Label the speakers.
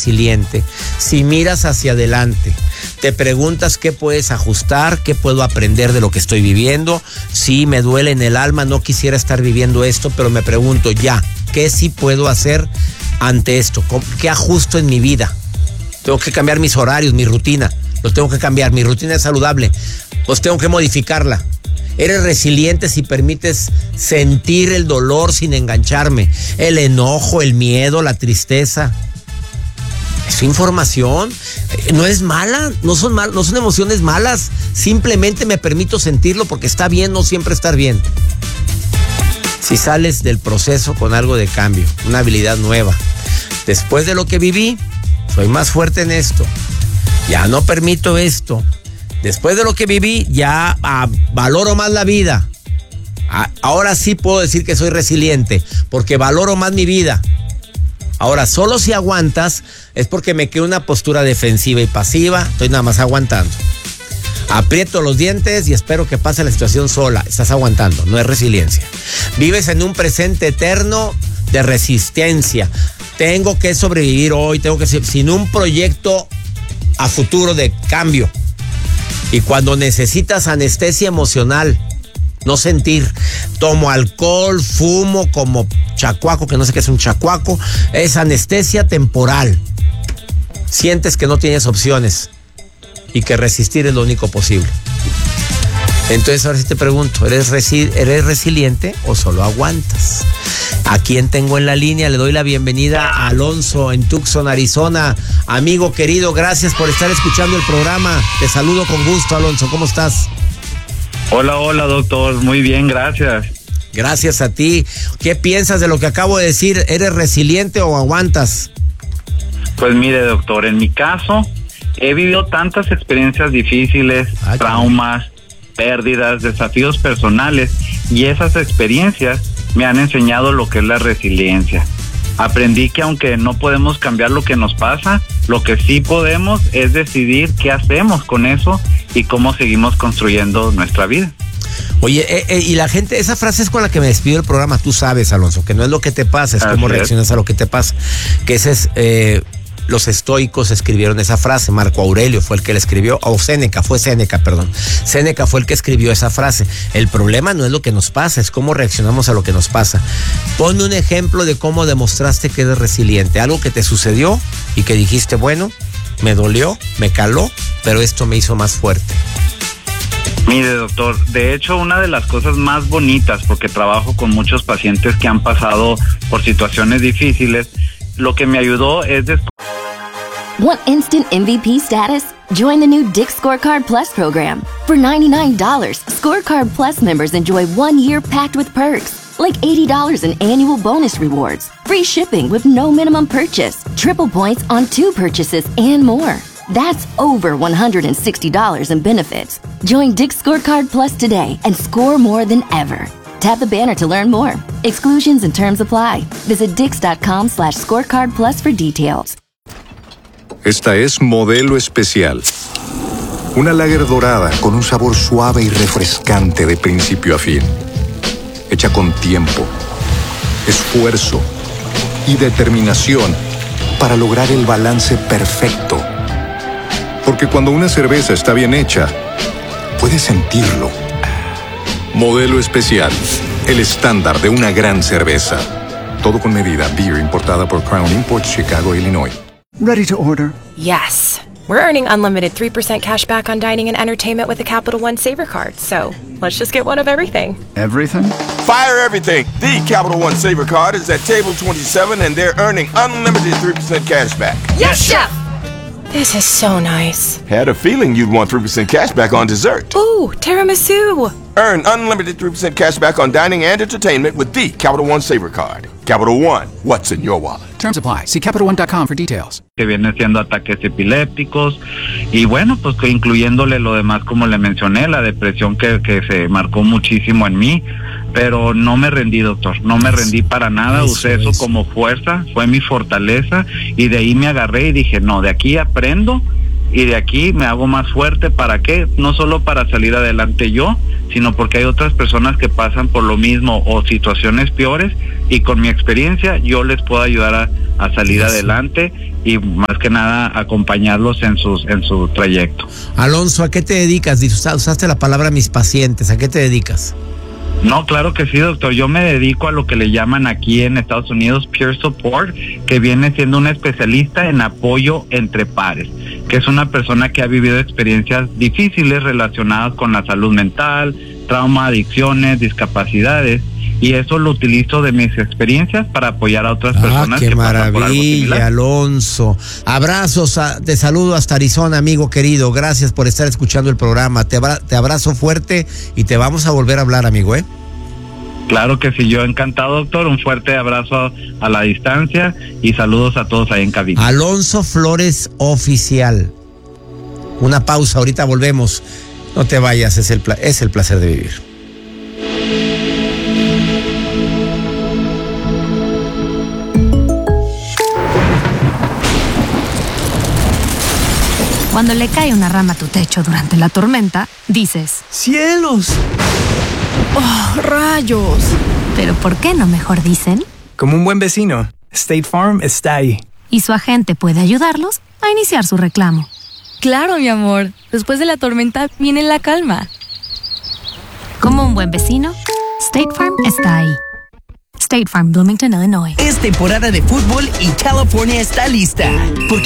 Speaker 1: resiliente si miras hacia adelante. Te preguntas qué puedes ajustar, qué puedo aprender de lo que estoy viviendo. Sí, me duele en el alma, no quisiera estar viviendo esto, pero me pregunto ya, ¿qué sí puedo hacer ante esto? ¿Qué ajusto en mi vida? Tengo que cambiar mis horarios, mi rutina. Lo tengo que cambiar. Mi rutina es saludable, pues tengo que modificarla. Eres resiliente si permites sentir el dolor sin engancharme, el enojo, el miedo, la tristeza. Es información, no es mala, no son emociones malas. Simplemente me permito sentirlo porque está bien no siempre estar bien. Si sales del proceso con algo de cambio, una habilidad nueva. Después de lo que viví, soy más fuerte en esto. Ya no permito esto. Después de lo que viví, ya valoro más la vida. Ahora sí puedo decir que soy resiliente, porque valoro más mi vida. Ahora, solo si aguantas es porque me quedo en una postura defensiva y pasiva. Estoy nada más aguantando. Aprieto los dientes y espero que pase la situación sola. Estás aguantando, no es resiliencia. Vives en un presente eterno de resistencia. Tengo que sobrevivir hoy, sin un proyecto a futuro de cambio. Y cuando necesitas anestesia emocional, no sentir, tomo alcohol, fumo como chacuaco, que no sé qué es un chacuaco, es anestesia temporal. Sientes que no tienes opciones y que resistir es lo único posible. Entonces ahora sí te pregunto, ¿eres resiliente o solo aguantas? ¿A quién tengo en la línea? Le doy la bienvenida a Alonso en Tucson, Arizona. Amigo querido, gracias por estar escuchando el programa. Te saludo con gusto, Alonso. ¿Cómo estás?
Speaker 2: Hola, doctor. Muy bien, gracias.
Speaker 1: Gracias a ti. ¿Qué piensas de lo que acabo de decir? ¿Eres resiliente o aguantas?
Speaker 2: Pues mire, doctor, en mi caso he vivido tantas experiencias difíciles, traumas, pérdidas, desafíos personales, y esas experiencias me han enseñado lo que es la resiliencia. Aprendí que aunque no podemos cambiar lo que nos pasa, lo que sí podemos es decidir qué hacemos con eso y cómo seguimos construyendo nuestra vida.
Speaker 1: Oye, y la gente, esa frase es con la que me despido del programa. Tú sabes, Alonso, que no es lo que te pasa, es cómo reaccionas a lo que te pasa. Que ese es, los estoicos escribieron esa frase. Marco Aurelio fue el que la escribió, o Séneca fue el que escribió esa frase. El problema no es lo que nos pasa, es cómo reaccionamos a lo que nos pasa. Ponme un ejemplo de cómo demostraste que eres resiliente. Algo que te sucedió y que dijiste, bueno, me dolió, me caló, pero esto me hizo más fuerte.
Speaker 2: Mire, doctor, de hecho, una de las cosas más bonitas, porque trabajo con muchos pacientes que han pasado por situaciones difíciles, lo que me ayudó es...
Speaker 3: Want instant MVP status? Join the new Dick's Scorecard Plus program. For $99, Scorecard Plus members enjoy 1 year packed with perks, like $80 in annual bonus rewards, free shipping with no minimum purchase, triple points on 2 purchases, and more. That's over $160 in benefits. Join Dick's Scorecard Plus today and score more than ever. Tap the banner to learn more. Exclusions and terms apply. Visit Dix.com/scorecard plus for details.
Speaker 4: Esta es Modelo Especial. Una lager dorada con un sabor suave y refrescante de principio a fin. Hecha con tiempo, esfuerzo y determinación para lograr el balance perfecto. Porque cuando una cerveza está bien hecha, puedes sentirlo. Modelo Especial, el estándar de una gran cerveza. Todo con medida. Beer importada por Crown Imports, Chicago, Illinois.
Speaker 5: Ready to order?
Speaker 6: Yes. We're earning unlimited 3% cash back on dining and entertainment with a Capital One Saver card. So let's just get one of everything.
Speaker 5: Everything?
Speaker 7: Fire everything. The Capital One Saver card is at table 27 and they're earning unlimited 3% cash back.
Speaker 6: Yes, Chef! This is so nice.
Speaker 7: Had a feeling you'd want 3% cash back on dessert.
Speaker 6: Ooh, tiramisu.
Speaker 7: Earn unlimited 3% cash back on dining and entertainment with the Capital One Saver card. Capital One, what's in your wallet?
Speaker 5: Terms apply. See CapitalOne.com for details.
Speaker 2: Que viene siendo ataques epilépticos y bueno, pues que incluyéndole lo demás, como le mencioné, la depresión que se marcó muchísimo en mí, pero no me rendí, doctor, no me rendí para nada. Usé eso como fuerza, fue mi fortaleza y de ahí me agarré y dije, no, de aquí aprendo y de aquí me hago más fuerte. ¿Para qué? No solo para salir adelante yo, sino porque hay otras personas que pasan por lo mismo o situaciones peores, y con mi experiencia yo les puedo ayudar a salir adelante y más que nada acompañarlos en su trayecto.
Speaker 1: Alonso, ¿a qué te dedicas? Usaste la palabra mis pacientes, ¿a qué te dedicas?
Speaker 2: No, claro que sí, doctor. Yo me dedico a lo que le llaman aquí en Estados Unidos peer support, que viene siendo un especialista en apoyo entre pares, que es una persona que ha vivido experiencias difíciles relacionadas con la salud mental, trauma, adicciones, discapacidades, y eso lo utilizo de mis experiencias para apoyar a otras personas.
Speaker 1: ¡Qué
Speaker 2: que pasan por algo similar.
Speaker 1: maravilla, Alonso! Abrazos, te saludo hasta Arizona, amigo querido. Gracias por estar escuchando el programa. Te abrazo fuerte y te vamos a volver a hablar, amigo, ¿eh?
Speaker 2: Claro que sí, yo encantado, doctor. Un fuerte abrazo a la distancia y saludos a todos ahí en cabina.
Speaker 1: Alonso Flores Oficial. Una pausa, ahorita volvemos. No te vayas, es el placer de vivir.
Speaker 8: Cuando le cae una rama a tu techo durante la tormenta, dices:
Speaker 9: ¡cielos! ¡Oh, rayos!
Speaker 8: Pero ¿por qué no mejor dicen?
Speaker 9: Como un buen vecino, State Farm está ahí.
Speaker 8: Y su agente puede ayudarlos a iniciar su reclamo.
Speaker 10: Claro, mi amor. Después de la tormenta viene la calma.
Speaker 8: Como un buen vecino, State Farm está ahí. State Farm, Bloomington, Illinois.
Speaker 11: Es temporada de fútbol y California está lista. Porque